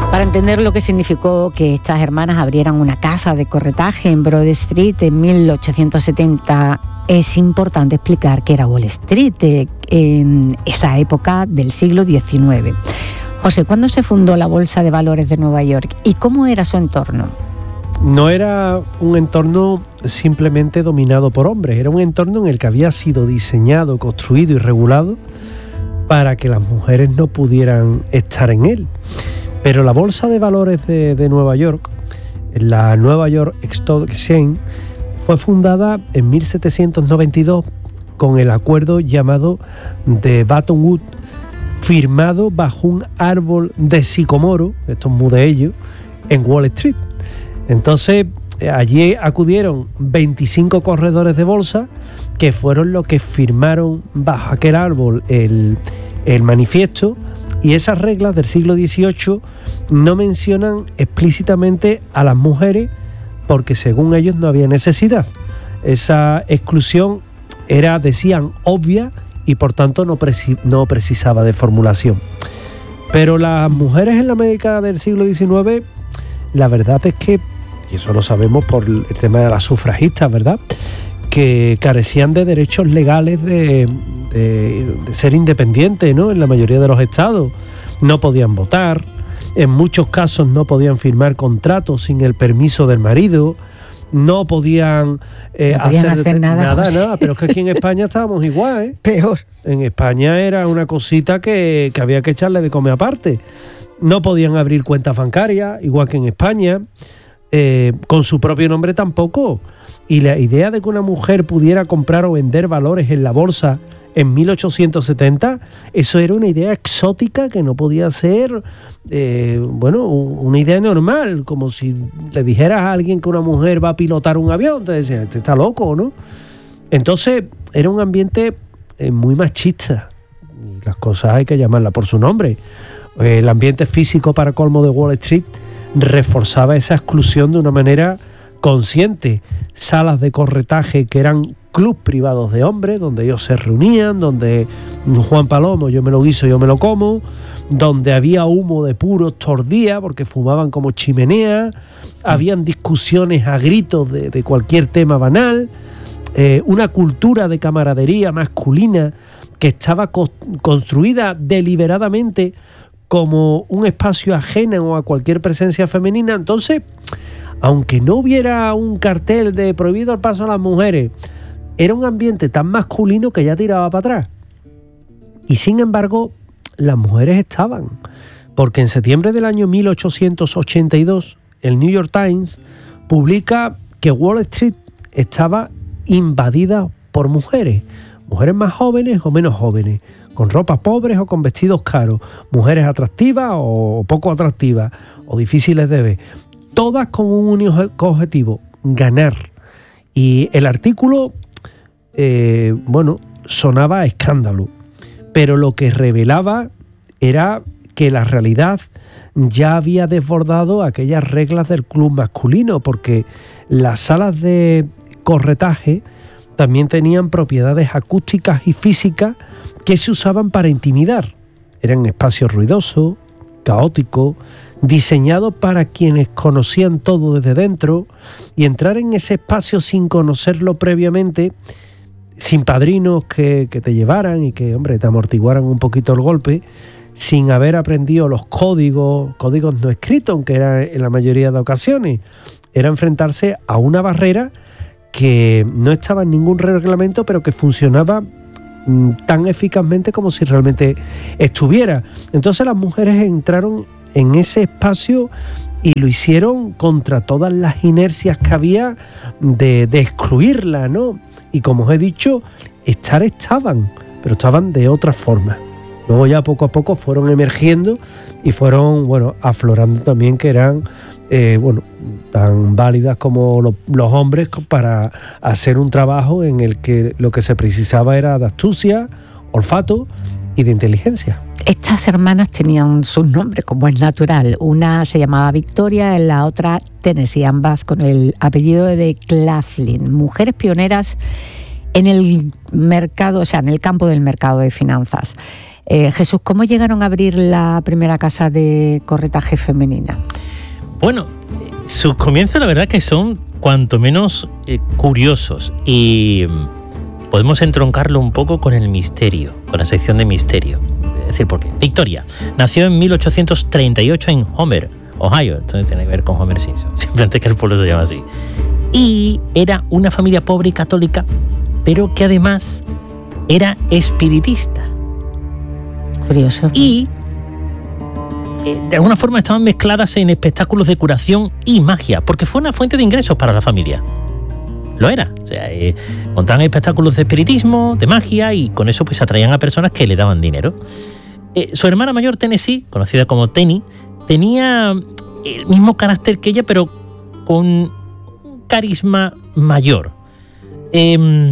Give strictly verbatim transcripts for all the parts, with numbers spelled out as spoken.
Para entender lo que significó que estas hermanas abrieran una casa de corretaje en Broad Street en mil ochocientos setenta, es importante explicar qué era Wall Street en esa época del siglo diecinueve. José, ¿cuándo se fundó la Bolsa de Valores de Nueva York y cómo era su entorno? No era un entorno simplemente dominado por hombres, era un entorno en el que había sido diseñado, construido y regulado para que las mujeres no pudieran estar en él. Pero la Bolsa de Valores de, de Nueva York, la Nueva York Stock Exchange, fue fundada en mil setecientos noventa y dos con el acuerdo llamado de Bretton Woods, firmado bajo un árbol de sicomoro, esto es muy de ellos, en Wall Street. Entonces, allí acudieron veinticinco corredores de bolsa que fueron los que firmaron bajo aquel árbol el, el manifiesto, y esas reglas del siglo dieciocho no mencionan explícitamente a las mujeres porque según ellos no había necesidad. Esa exclusión era, decían, obvia y por tanto no, preci- no precisaba de formulación. Pero las mujeres en la América del siglo diecinueve, la verdad es que, y eso lo sabemos por el tema de las sufragistas, ¿verdad?, que carecían de derechos legales de, de, de ser independientes, ¿no?, en la mayoría de los estados. No podían votar, en muchos casos no podían firmar contratos sin el permiso del marido, no podían, eh, no podían hacer, hacer nada, nada, José. nada, pero es que aquí en España estábamos igual, ¿eh? Peor. En España era una cosita que, que había que echarle de comer aparte. No podían abrir cuentas bancarias, igual que en España, eh, con su propio nombre tampoco. Y la idea de que una mujer pudiera comprar o vender valores en la bolsa en mil ochocientos setenta, eso era una idea exótica que no podía ser, eh, bueno, una idea normal, como si le dijeras a alguien que una mujer va a pilotar un avión, te decían, este está loco, ¿no? Entonces, era un ambiente eh, muy machista, y las cosas hay que llamarlas por su nombre. El ambiente físico, para colmo, de Wall Street reforzaba esa exclusión de una manera consciente. Salas de corretaje que eran clubs privados de hombres, donde ellos se reunían, donde Juan Palomo, yo me lo guiso, yo me lo como, donde había humo de puros tordía porque fumaban como chimenea, habían discusiones a gritos de, de cualquier tema banal, eh, una cultura de camaradería masculina que estaba co- construida deliberadamente como un espacio ajeno a cualquier presencia femenina. Entonces, aunque no hubiera un cartel de prohibido el paso a las mujeres, era un ambiente tan masculino que ya tiraba para atrás. Y sin embargo, las mujeres estaban, porque en septiembre del año mil ochocientos ochenta y dos, el New York Times publica que Wall Street estaba invadida por mujeres, mujeres más jóvenes o menos jóvenes, con ropas pobres o con vestidos caros, mujeres atractivas o poco atractivas, o difíciles de ver, todas con un único objetivo, ganar. Y el artículo, eh, bueno, sonaba a escándalo, pero lo que revelaba era que la realidad ya había desbordado aquellas reglas del club masculino, porque las salas de corretaje también tenían propiedades acústicas y físicas que se usaban para intimidar. Eran espacios ruidosos, caóticos, diseñados para quienes conocían todo desde dentro, y entrar en ese espacio sin conocerlo previamente, sin padrinos que, que te llevaran y que, hombre, te amortiguaran un poquito el golpe, sin haber aprendido los códigos, códigos no escritos, aunque era en la mayoría de ocasiones, era enfrentarse a una barrera que no estaba en ningún reglamento, pero que funcionaba mm, tan eficazmente como si realmente estuviera. Entonces las mujeres entraron en ese espacio y lo hicieron contra todas las inercias que había de, de excluirla, ¿no? Y como os he dicho, estar estaban, pero estaban de otra forma. Luego ya poco a poco fueron emergiendo y fueron, bueno, aflorando también que eran, eh, bueno, tan válidas como lo, los hombres para hacer un trabajo en el que lo que se precisaba era de astucia, olfato y de inteligencia. Estas hermanas tenían sus nombres, como es natural. Una se llamaba Victoria, la otra Tennessee, ambas con el apellido de Claflin. Mujeres pioneras En el mercado, o sea, en el campo del mercado de finanzas, eh, Jesús, ¿cómo llegaron a abrir la primera casa de corretaje femenina? Bueno, sus comienzos la verdad que son cuanto menos eh, curiosos y podemos entroncarlo un poco con el misterio, con la sección de misterio. Es decir, ¿por qué? Victoria nació en mil ochocientos treinta y ocho en Homer, Ohio. Entonces tiene que ver con Homer Simpson, simplemente que el pueblo se llama así. Y era una familia pobre y católica, pero que además era espiritista. Curioso. Y eh, de alguna forma estaban mezcladas en espectáculos de curación y magia, porque fue una fuente de ingresos para la familia. Lo era. O sea, eh, montaban espectáculos de espiritismo, de magia, y con eso pues atraían a personas que le daban dinero. Eh, su hermana mayor, Tennessee, conocida como Tenny, tenía el mismo carácter que ella, pero con un carisma mayor. Eh,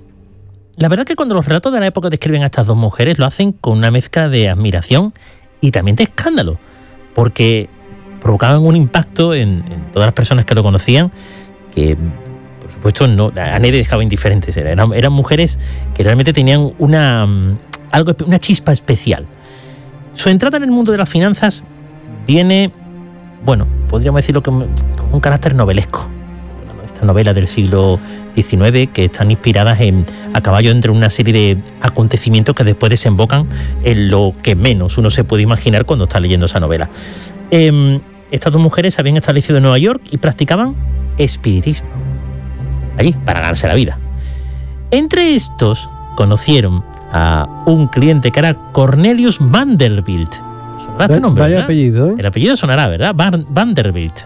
la verdad que cuando los relatos de la época describen a estas dos mujeres, lo hacen con una mezcla de admiración y también de escándalo, porque provocaban un impacto en, en todas las personas que lo conocían, que por supuesto no, a nadie dejaba indiferentes. Eran, eran mujeres que realmente tenían una, algo, una chispa especial. Su entrada en el mundo de las finanzas viene, bueno, podríamos decirlo con un carácter novelesco. Estas novelas del siglo diecinueve que están inspiradas en, a caballo entre una serie de acontecimientos que después desembocan en lo que menos uno se puede imaginar cuando está leyendo esa novela. Eh, estas dos mujeres se habían establecido en Nueva York y practicaban espiritismo allí para ganarse la vida. Entre estos conocieron a un cliente que era Cornelius Vanderbilt. ¿Sonará este nombre? Vaya ¿verdad? apellido, ¿eh? El apellido sonará, ¿verdad? Van- Vanderbilt.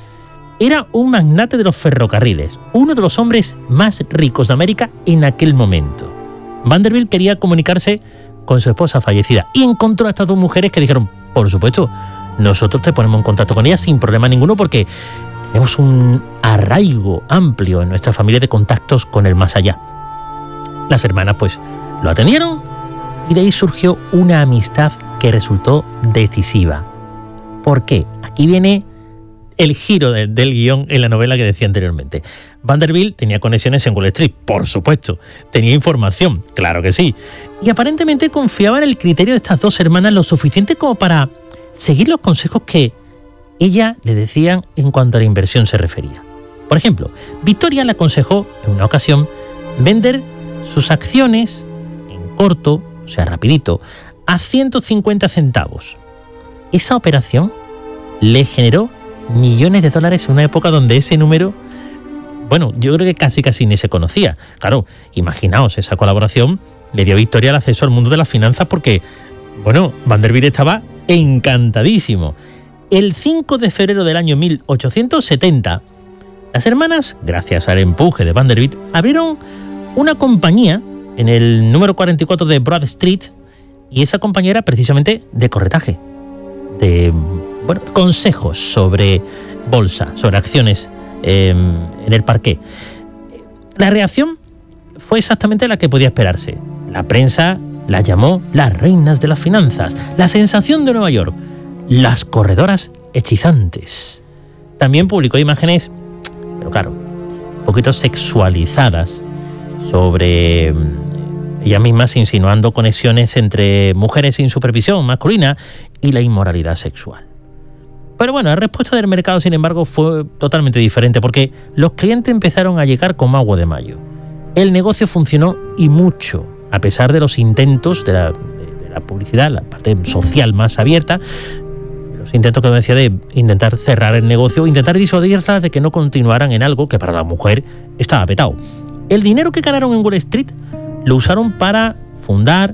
Era un magnate de los ferrocarriles, uno de los hombres más ricos de América en aquel momento. Vanderbilt quería comunicarse con su esposa fallecida y encontró a estas dos mujeres que dijeron, por supuesto, nosotros te ponemos en contacto con ellas sin problema ninguno porque tenemos un arraigo amplio en nuestra familia de contactos con el más allá. Las hermanas pues lo atendieron y de ahí surgió una amistad que resultó decisiva. ¿Por qué? Aquí viene el giro de, del guión en la novela que decía anteriormente. Vanderbilt tenía conexiones en Wall Street, por supuesto. Tenía información, claro que sí. Y aparentemente confiaba en el criterio de estas dos hermanas lo suficiente como para seguir los consejos que ella le decían en cuanto a la inversión se refería. Por ejemplo, Victoria le aconsejó en una ocasión vender sus acciones en corto, o sea, rapidito, a ciento cincuenta centavos. Esa operación le generó millones de dólares en una época donde ese número, bueno, yo creo que casi casi ni se conocía. Claro, imaginaos, esa colaboración le dio a Victoria el acceso al mundo de las finanzas porque, bueno, Vanderbilt estaba encantadísimo. El cinco de febrero del año mil ochocientos setenta, las hermanas, gracias al empuje de Vanderbilt, abrieron una compañía en el número cuarenta y cuatro de Broad Street, y esa compañía era precisamente de corretaje, de bueno, consejos sobre bolsa, sobre acciones eh, en el parqué. La reacción fue exactamente la que podía esperarse. La prensa las llamó las reinas de las finanzas, la sensación de Nueva York, las corredoras hechizantes. También publicó imágenes, pero claro, un poquito sexualizadas sobre ellas mismas, insinuando conexiones entre mujeres sin supervisión masculina y la inmoralidad sexual. Pero bueno, la respuesta del mercado, sin embargo, fue totalmente diferente porque los clientes empezaron a llegar como agua de mayo. El negocio funcionó y mucho, a pesar de los intentos de la, de, de la publicidad, la parte social más abierta, los intentos, como decía, de intentar cerrar el negocio, intentar disuadirlas de que no continuaran en algo que para la mujer estaba vetado. El dinero que ganaron en Wall Street lo usaron para fundar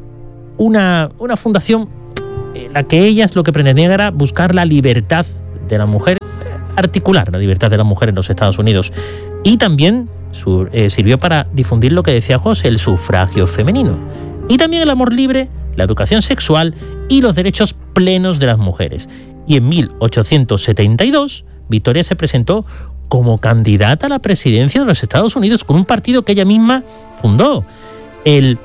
una, una fundación en la que ellas lo que pretendían era buscar la libertad de la mujer, articular la libertad de la mujer en los Estados Unidos. Y también su, eh, sirvió para difundir lo que decía José, el sufragio femenino. Y también el amor libre, la educación sexual y los derechos plenos de las mujeres. Y en mil ochocientos setenta y dos, Victoria se presentó como candidata a la presidencia de los Estados Unidos con un partido que ella misma fundó, el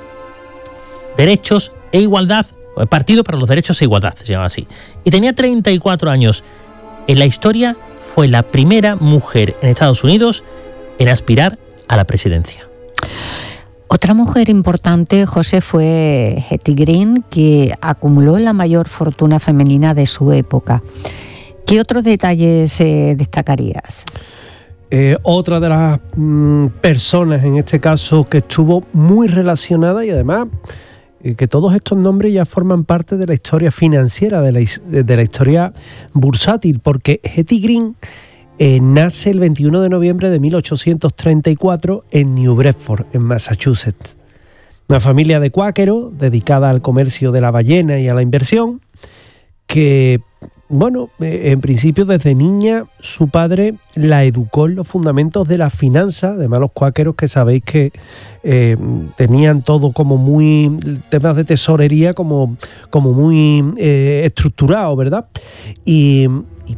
Derechos e Igualdad, el Partido para los Derechos e Igualdad, se llama así. Y tenía treinta y cuatro años. En la historia fue la primera mujer en Estados Unidos en aspirar a la presidencia. Otra mujer importante, José, fue Hetty Green, que acumuló la mayor fortuna femenina de su época. ¿Qué otros detalles eh, destacarías? Eh, otra de las mm, personas, en este caso, que estuvo muy relacionada y además eh, que todos estos nombres ya forman parte de la historia financiera, de la, de la historia bursátil, porque Hetty Green eh, nace el veintiuno de noviembre de mil ochocientos treinta y cuatro en New Bedford, en Massachusetts. Una familia de cuáqueros dedicada al comercio de la ballena y a la inversión, que... Bueno, en principio desde niña su padre la educó en los fundamentos de la finanza, además los cuáqueros que sabéis que eh, tenían todo como muy, temas de tesorería como, como muy eh, estructurado, ¿verdad? Y, y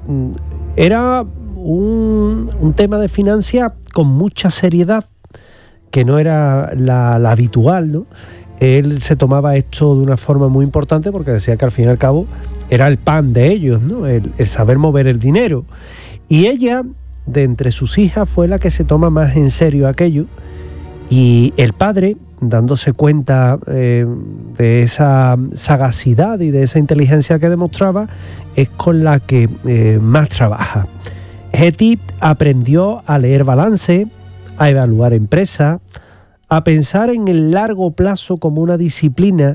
era un, un tema de finanzas con mucha seriedad, que no era la, la habitual, ¿no? Él se tomaba esto de una forma muy importante porque decía que al fin y al cabo era el pan de ellos, ¿no? El, el saber mover el dinero. Y ella, de entre sus hijas, fue la que se toma más en serio aquello. Y el padre, dándose cuenta eh, de esa sagacidad y de esa inteligencia que demostraba, es con la que eh, más trabaja. Hetty aprendió a leer balance, a evaluar empresas, a pensar en el largo plazo como una disciplina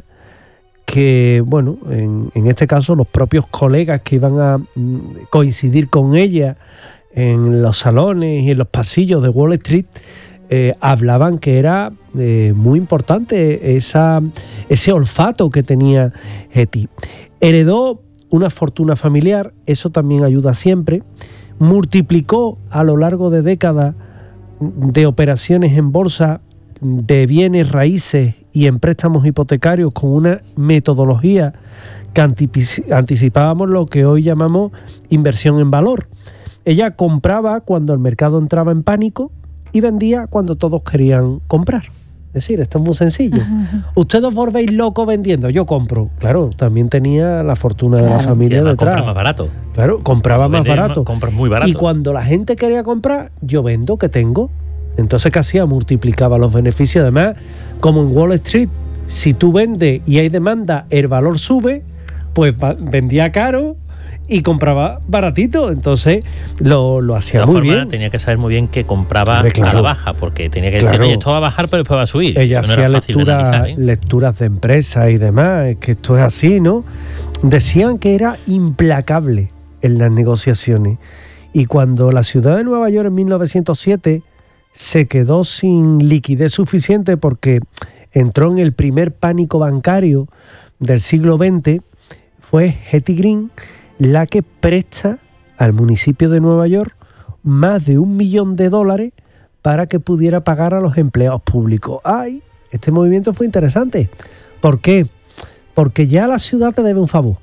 que, bueno, en, en este caso los propios colegas que iban a mm, coincidir con ella en los salones y en los pasillos de Wall Street eh, hablaban que era eh, muy importante esa, ese olfato que tenía Hetty. Heredó una fortuna familiar, eso también ayuda siempre. Multiplicó a lo largo de décadas de operaciones en bolsa, de bienes raíces y en préstamos hipotecarios con una metodología que anticipábamos lo que hoy llamamos inversión en valor. Ella compraba cuando el mercado entraba en pánico y vendía cuando todos querían comprar. Es decir, esto es muy sencillo. Ajá. Ustedes os volvéis locos vendiendo, yo compro. Claro, también tenía la fortuna claro. de la familia detrás. Compra más barato. Claro, compraba más barato. Compras muy barato. Y cuando la gente quería comprar, yo vendo, que tengo. Entonces, ¿qué hacía? Multiplicaba los beneficios. Además, como en Wall Street, si tú vendes y hay demanda, el valor sube, pues vendía caro y compraba baratito. Entonces, lo, lo hacía muy forma, bien. Tenía que saber muy bien que compraba Hombre, claro. a la baja, porque tenía que claro. decir, esto va a bajar, pero después va a subir. Ella Eso hacía no lectura, de analizar, ¿eh? lecturas de empresas y demás, es que esto es así, ¿no? Decían que era implacable en las negociaciones. Y cuando la ciudad de Nueva York en mil novecientos siete se quedó sin liquidez suficiente porque entró en el primer pánico bancario del siglo veinte, fue Hetty Green la que presta al municipio de Nueva York más de un millón de dólares para que pudiera pagar a los empleados públicos. ¡Ay! Este movimiento fue interesante. ¿Por qué? Porque ya la ciudad te debe un favor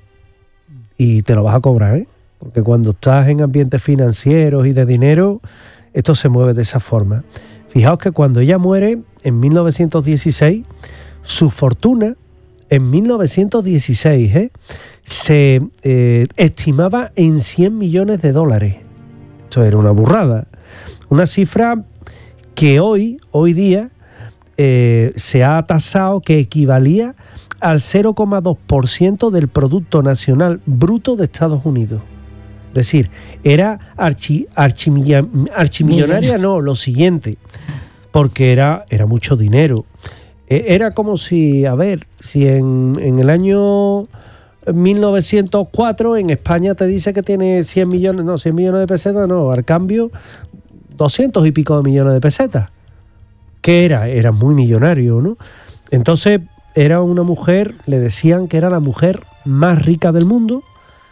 y te lo vas a cobrar, ¿eh? Porque cuando estás en ambientes financieros y de dinero, esto se mueve de esa forma. Fijaos que cuando ella muere en mil novecientos dieciséis, su fortuna en mil novecientos dieciséis ¿eh? se eh, estimaba en cien millones de dólares. Esto era una burrada. Una cifra que hoy, hoy día eh, se ha tasado que equivalía al cero coma dos por ciento del Producto Nacional Bruto de Estados Unidos. Es decir, era archi, archimilla, archimillonaria, no, lo siguiente, porque era, era mucho dinero. Era como si, a ver, si en, en el año mil novecientos cuatro en España te dice que tiene cien millones, no, cien millones de pesetas, no, al cambio doscientos y pico de millones de pesetas. ¿Qué era? Era muy millonario, ¿no? Entonces era una mujer, le decían que era la mujer más rica del mundo,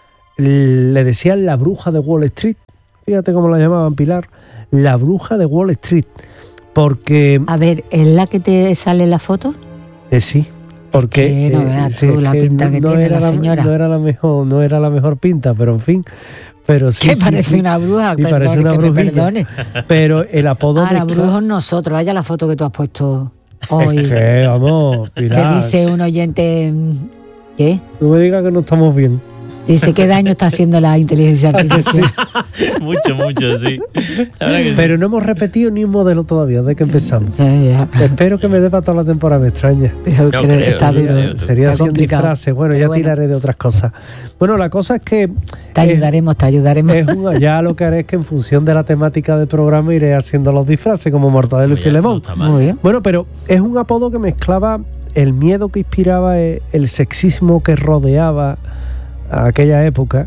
le decían la bruja de Wall Street, fíjate cómo la llamaban, Pilar, la bruja de Wall Street, porque... A ver, ¿es la que te sale en la foto? Eh, sí, porque... Es que no veas tú eh, la que pinta no, que no tiene era la señora. No era la mejor, no era la mejor pinta, pero en fin... Pero sí, que sí, parece sí. una bruja, y perdone, parece una que me brujilla. perdone. Pero el apodo... Ahora, de brujos nosotros, vaya la foto que tú has puesto hoy. Es que, vamos, Pilar. Que dice un oyente... ¿Qué? No me digas que no estamos bien. Dice, ¿qué daño está haciendo la inteligencia artificial? mucho, mucho, sí. La verdad que sí. Pero no hemos repetido ni un modelo todavía desde que empezamos. Ya, ya. Espero que me dé para toda la temporada, me extraña. Yo No creo creo, que está no duro. creo. Sería está así un complicado. disfraz. Bueno, Pero ya bueno, tiraré de otras cosas. Bueno, la cosa es que Te ayudaremos, te ayudaremos. es un- ya lo que haré es que en función de la temática del programa iré haciendo los disfraces como Mortadelo y Oye, no Filemón. está mal. Muy bien. Bueno, pero es un apodo que mezclaba el miedo que inspiraba, eh, el sexismo que rodeaba a aquella época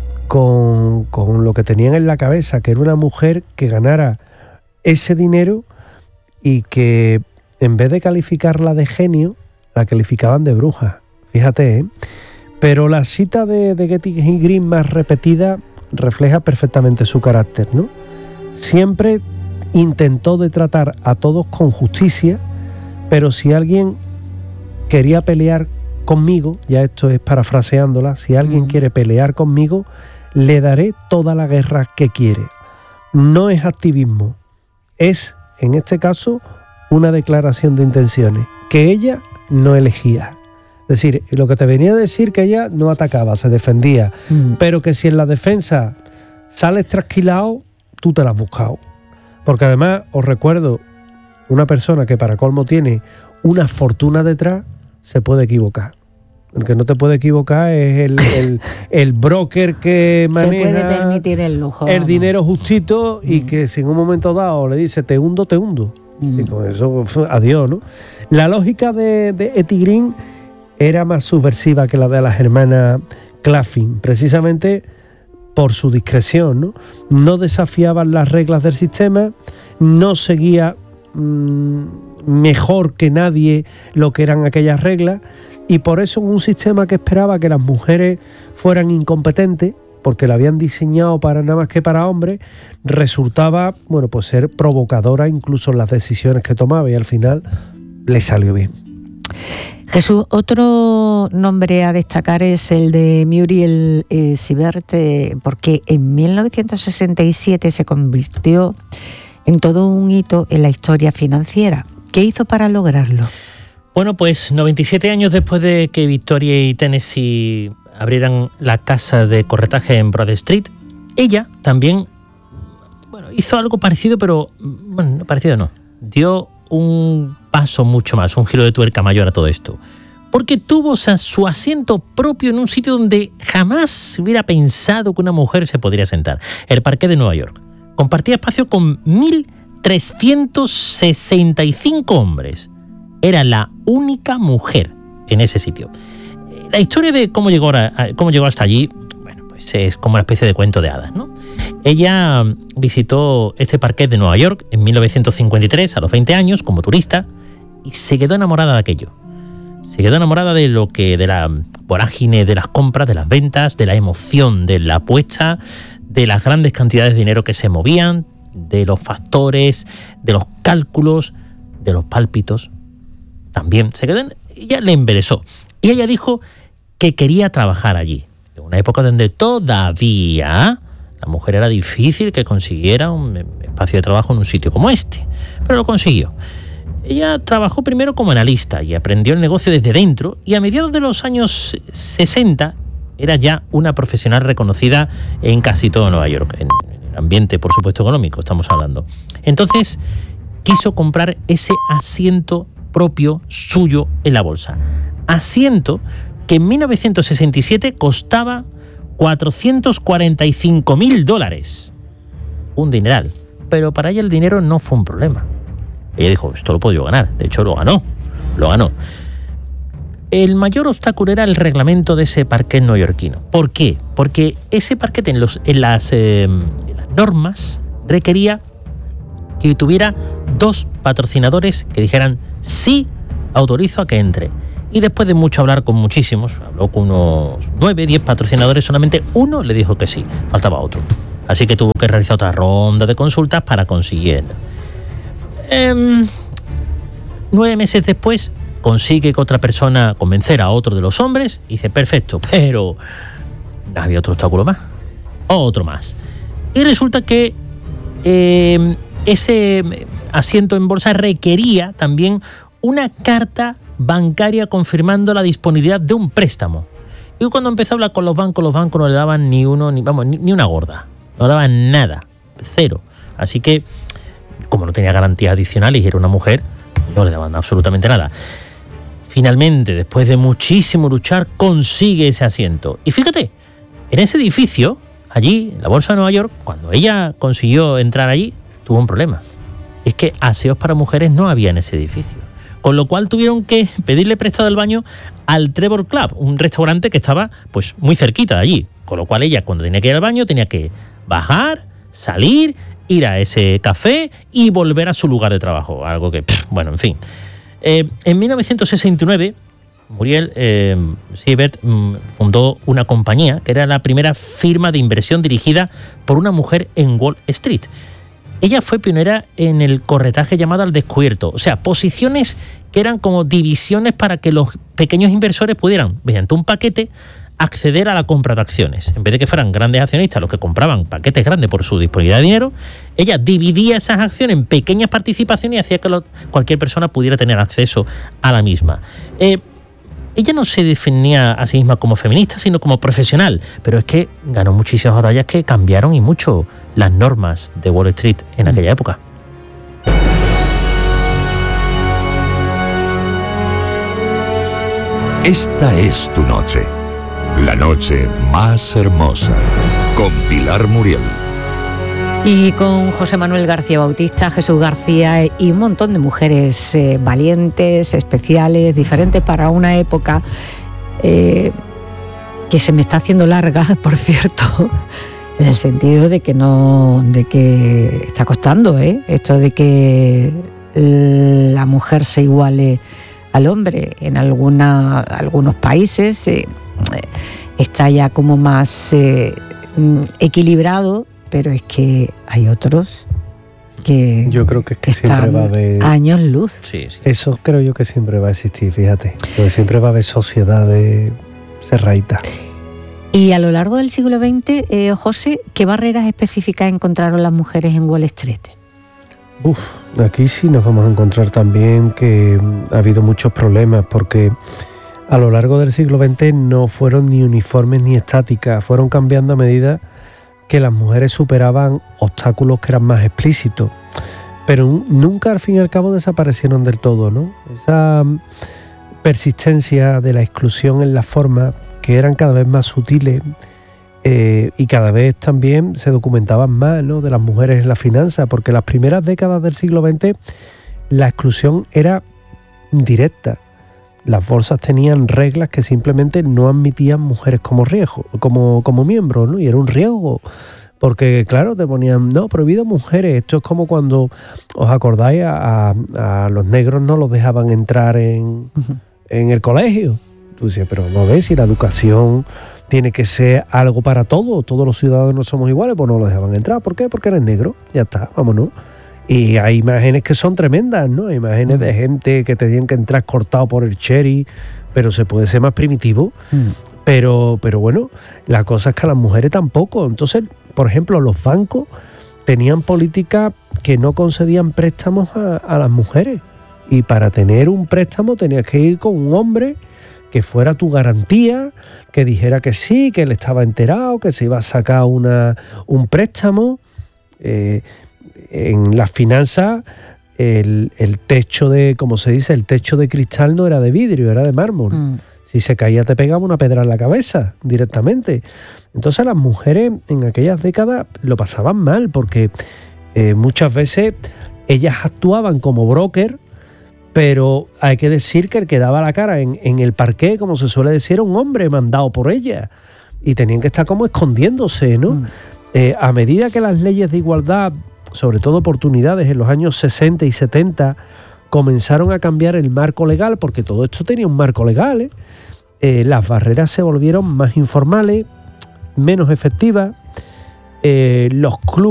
con, con lo que tenían en la cabeza, que era una mujer que ganara ese dinero y que en vez de calificarla de genio, la calificaban de bruja. Fíjate, ¿eh? Pero la cita de, de Getty Green más repetida refleja perfectamente su carácter, ¿no? Siempre intentó de tratar a todos con justicia, pero si alguien quería pelear conmigo, ya esto es parafraseándola, si alguien Mm. quiere pelear conmigo, le daré toda la guerra que quiere. No es activismo, es, en este caso, una declaración de intenciones, que ella no elegía. Es decir, lo que te venía a decir que ella no atacaba, se defendía, Mm. pero que si en la defensa sales trasquilado, tú te la has buscado. Porque además, os recuerdo, una persona que para colmo tiene una fortuna detrás, se puede equivocar. El que no te puede equivocar es el, el, el broker que Se maneja puede permitir el lujo. el vamos. dinero justito y que si en un momento dado le dice te hundo, te hundo. Mm. Y con eso, adiós, ¿no? La lógica de, de Etty Green era más subversiva que la de las hermanas Claffin, precisamente por su discreción, ¿no? No desafiaban las reglas del sistema, no seguía mmm, mejor que nadie lo que eran aquellas reglas, y por eso en un sistema que esperaba que las mujeres fueran incompetentes, porque la habían diseñado para nada más que para hombres, resultaba, bueno, pues ser provocadora incluso en las decisiones que tomaba, y al final le salió bien. Jesús, otro nombre a destacar es el de Muriel eh, Siebert, eh, porque en mil novecientos sesenta y siete se convirtió en todo un hito en la historia financiera. ¿Qué hizo para lograrlo? Bueno, pues noventa y siete años después de que Victoria y Tennessee abrieran la casa de corretaje en Broad Street, ella también, bueno, hizo algo parecido, pero, bueno, parecido no, dio un paso mucho más, un giro de tuerca mayor a todo esto. Porque tuvo, o sea, su asiento propio en un sitio donde jamás se hubiera pensado que una mujer se podría sentar, el Parque de Nueva York. Compartía espacio con mil trescientos sesenta y cinco hombres. Era la única mujer en ese sitio. La historia de cómo llegó, a, cómo llegó hasta allí, bueno, pues es como una especie de cuento de hadas, ¿no? Ella visitó este parquet de Nueva York en mil novecientos cincuenta y tres, a los veinte años, como turista, y se quedó enamorada de aquello. Se quedó enamorada de lo que, de la vorágine de las compras, de las ventas, de la emoción de la apuesta, de las grandes cantidades de dinero que se movían, de los factores, de los cálculos, de los pálpitos. También se quedó en, ella le embelesó. Y ella dijo que quería trabajar allí, en una época donde todavía la mujer era difícil que consiguiera un espacio de trabajo en un sitio como este, pero lo consiguió. Ella trabajó primero como analista y aprendió el negocio desde dentro, y a mediados de los años sesenta era ya una profesional reconocida en casi todo Nueva York, en el ambiente, por supuesto, económico estamos hablando. Entonces quiso comprar ese asiento propio suyo en la bolsa. Asiento que en mil novecientos sesenta y siete costaba cuatrocientos cuarenta y cinco mil dólares. Un dineral. Pero para ella el dinero no fue un problema. Ella dijo, esto lo puedo yo ganar. De hecho, lo ganó. Lo ganó. El mayor obstáculo era el reglamento de ese parquet neoyorquino. ¿Por qué? Porque ese parquet en, los, en, las, eh, en las normas requería que tuviera dos patrocinadores que dijeran sí, autorizo a que entre. Y después de mucho hablar con muchísimos, habló con unos nueve, diez patrocinadores, solamente uno le dijo que sí, faltaba otro. Así que tuvo que realizar otra ronda de consultas para conseguir. Eh, nueve meses después consigue que otra persona convencer a otro de los hombres y dice, perfecto, pero había otro obstáculo más, otro más. Y resulta que eh, ese asiento en bolsa requería también una carta bancaria confirmando la disponibilidad de un préstamo. Y cuando empezó a hablar con los bancos, los bancos no le daban ni uno, ni vamos, ni, ni una gorda. No le daban nada, cero. Así que, como no tenía garantías adicionales y era una mujer, no le daban absolutamente nada. Finalmente, después de muchísimo luchar, consigue ese asiento. Y fíjate, en ese edificio, allí, en la Bolsa de Nueva York, cuando ella consiguió entrar allí, tuvo un problema. Es que aseos para mujeres no había en ese edificio. Con lo cual tuvieron que pedirle prestado el baño al Trevor Club, un restaurante que estaba pues muy cerquita de allí. Con lo cual ella, cuando tenía que ir al baño, tenía que bajar, salir, ir a ese café y volver a su lugar de trabajo. Algo que, pff, bueno, en fin. Eh, en mil novecientos sesenta y nueve, Muriel eh, Siebert mm, fundó una compañía que era la primera firma de inversión dirigida por una mujer en Wall Street. Ella fue pionera en el corretaje llamado al descubierto, o sea, posiciones que eran como divisiones para que los pequeños inversores pudieran, mediante un paquete, acceder a la compra de acciones. En vez de que fueran grandes accionistas los que compraban paquetes grandes por su disponibilidad de dinero, ella dividía esas acciones en pequeñas participaciones y hacía que lo, cualquier persona pudiera tener acceso a la misma. Eh, ella no se definía a sí misma como feminista, sino como profesional, pero es que ganó muchísimas batallas que cambiaron y mucho las normas de Wall Street en aquella época. Esta es tu noche, la noche más hermosa, con Pilar Muriel. Y con José Manuel García Bautista, Jesús García y un montón de mujeres eh, valientes, especiales, diferentes para una época eh, que se me está haciendo larga, por cierto, en el sentido de que no, de que está costando, ¿eh? Esto de que la mujer se iguale al hombre. En alguna, algunos países eh, está ya como más eh, equilibrado, pero es que hay otros que yo creo que es que siempre va a haber años luz. Sí, sí. Eso creo yo que siempre va a existir, fíjate, porque siempre va a haber sociedades cerraditas. Y a lo largo del siglo veinte, eh, José, ¿qué barreras específicas encontraron las mujeres en Wall Street? Uf, aquí sí nos vamos a encontrar también que ha habido muchos problemas, porque a lo largo del siglo veinte no fueron ni uniformes ni estáticas, fueron cambiando a medida que las mujeres superaban obstáculos que eran más explícitos, pero nunca al fin y al cabo desaparecieron del todo, ¿no? Esa persistencia de la exclusión en las formas, que eran cada vez más sutiles eh, y cada vez también se documentaban más, ¿no?, de las mujeres en la finanza, porque las primeras décadas del siglo veinte la exclusión era directa. Las bolsas tenían reglas que simplemente no admitían mujeres como riesgo, como, como miembros, ¿no? Y era un riesgo, porque claro, te ponían, no, prohibido mujeres. Esto es como cuando, ¿os acordáis? A, a, a los negros no los dejaban entrar en, uh-huh. en el colegio. Tú decías, pero no ves si la educación tiene que ser algo para todos, todos los ciudadanos somos iguales, pues no los dejaban entrar. ¿Por qué? Porque eres negro, ya está, vámonos. Y hay imágenes que son tremendas, ¿no? Imágenes mm. de gente que tenían que entrar cortado por el cherry, pero se puede ser más primitivo. Mm. Pero, pero bueno, la cosa es que a las mujeres tampoco. Entonces, por ejemplo, los bancos tenían políticas que no concedían préstamos a, a las mujeres. Y para tener un préstamo tenías que ir con un hombre que fuera tu garantía, que dijera que sí, que él estaba enterado, que se iba a sacar una, un préstamo. Eh, En las finanzas, el, el techo de, como se dice, el techo de cristal no era de vidrio, era de mármol. Mm. Si se caía te pegaba una pedra en la cabeza directamente. Entonces las mujeres en aquellas décadas lo pasaban mal, porque eh, muchas veces ellas actuaban como broker, pero hay que decir que el que daba la cara en, en el parqué, como se suele decir, era un hombre mandado por ellas. Y tenían que estar como escondiéndose, ¿no? Mm. Eh, a medida que las leyes de igualdad, sobre todo oportunidades, en los años sesenta y setenta, comenzaron a cambiar el marco legal, porque todo esto tenía un marco legal, ¿eh? Eh, las barreras se volvieron más informales, menos efectivas, eh, los clubes